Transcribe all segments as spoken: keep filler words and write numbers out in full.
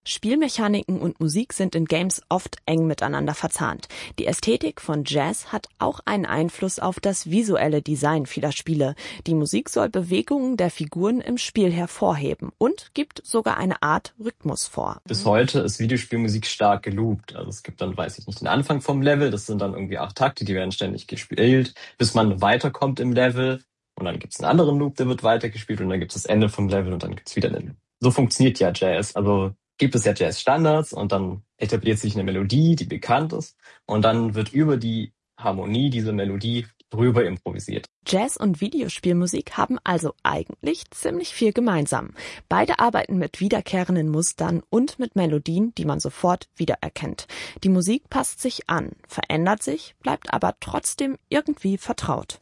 Spielmechaniken und Musik sind in Games oft eng miteinander verzahnt. Die Ästhetik von Jazz hat auch einen Einfluss auf das visuelle Design vieler Spiele. Die Musik soll Bewegungen der Figuren im Spiel hervorheben und gibt sogar eine Art Rhythmus vor. Bis heute ist Videospielmusik stark geloopt. Also es gibt dann, weiß ich nicht, den Anfang vom Level, das sind dann irgendwie acht Takte, die werden ständig gespielt, bis man weiterkommt im Level. Und dann gibt's einen anderen Loop, der wird weitergespielt und dann gibt's das Ende vom Level und dann gibt's wieder einen Loop. So funktioniert ja Jazz. Also gibt es ja Jazz-Standards und dann etabliert sich eine Melodie, die bekannt ist und dann wird über die Harmonie dieser Melodie drüber improvisiert. Jazz und Videospielmusik haben also eigentlich ziemlich viel gemeinsam. Beide arbeiten mit wiederkehrenden Mustern und mit Melodien, die man sofort wiedererkennt. Die Musik passt sich an, verändert sich, bleibt aber trotzdem irgendwie vertraut.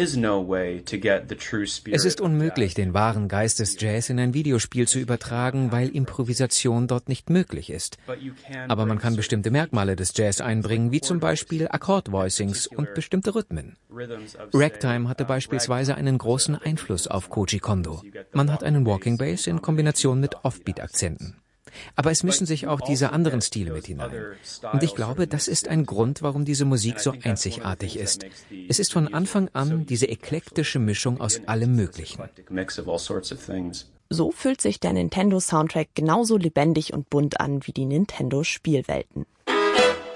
Es ist unmöglich, den wahren Geist des Jazz in ein Videospiel zu übertragen, weil Improvisation dort nicht möglich ist. Aber man kann bestimmte Merkmale des Jazz einbringen, wie zum Beispiel Akkord-Voicings und bestimmte Rhythmen. Ragtime hatte beispielsweise einen großen Einfluss auf Koji Kondo. Man hat einen Walking Bass in Kombination mit Offbeat-Akzenten. Aber es mischen sich auch diese anderen Stile mit hinein. Und ich glaube, das ist ein Grund, warum diese Musik so einzigartig ist. Es ist von Anfang an diese eklektische Mischung aus allem Möglichen. So fühlt sich der Nintendo-Soundtrack genauso lebendig und bunt an wie die Nintendo-Spielwelten.